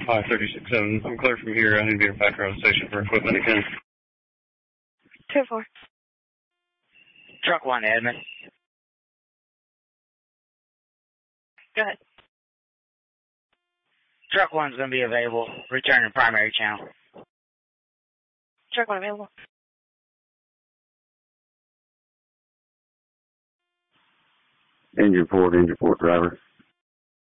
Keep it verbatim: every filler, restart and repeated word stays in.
five thirty six seven. I'm clear from here. I need to be back around the station for equipment again. Two four. Truck one, Edmund. Go ahead. Truck one's going to be available. Return to primary channel. Truck one available. Engine port, engine port driver.